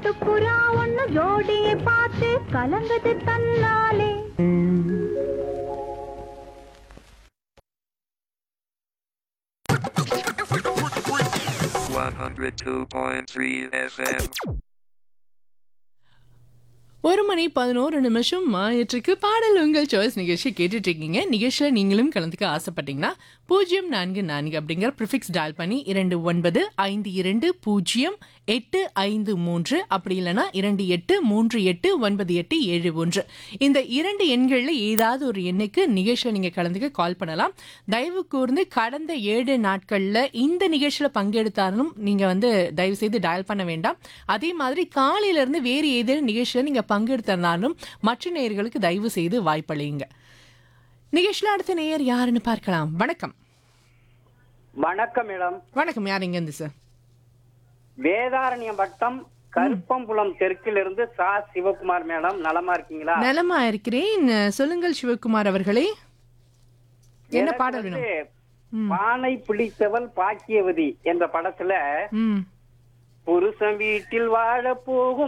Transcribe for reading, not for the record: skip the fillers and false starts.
காட்டுப்புறா ஒண்ணு ஜோடியை பார்த்து கலங்குது தன்னாலே. 102.3 FM. 1:11 ஆயிற்றுக்கு பாடல் உங்கள் சாய்ஸ் நிகழ்ச்சி கேட்டுட்டு இருக்கீங்க. நிகழ்ச்சியில் நீங்களும் கலந்துக்க ஆசைப்பட்டீங்கன்னா 044 அப்படிங்கிற ப்ரிஃபிக்ஸ் டயல் பண்ணி 29520853 அப்படி இல்லைனா 28389871 இந்த 2 எண்களில் ஏதாவது ஒரு எண்ணுக்கு நிகழ்ச்சியில் நீங்கள் கலந்துக்க கால் பண்ணலாம். தயவு கூர்ந்து கடந்த 7 நாட்களில் இந்த நிகழ்ச்சியில் பங்கெடுத்தாலும் நீங்கள் தயவு செய்து டயல் பண்ண வேண்டாம். அதே மாதிரி காலையிலேருந்து வேறு ஏதேனும் நிகழ்ச்சியில் நீங்கள் பங்கெடுத்தனாலும் மற்ற நேயர்களுக்கு தயவு செய்து வாய்ப்பளியுங்க. நிகழ்ச்சியில் அடுத்த நேயர் யாருன்னு பார்க்கலாம். வணக்கம். வணக்கம் மேடம். வணக்கம். யார் எங்க இருந்து சார்? வேதாரண்யம் வட்டம் கருப்பம்புலம் தெற்கிலிருந்து சா சிவகுமார் மேடம். நலமா இருக்கீங்களா? நலமா இருக்கிறேன். சொல்லுங்கள் சிவகுமார் அவர்களே, என்ன பாடல் வேணும்? பானை பிடித்தவள் பாக்கியவதி என்ற படத்துல புருஷன் வீட்டில் வாழ போகும்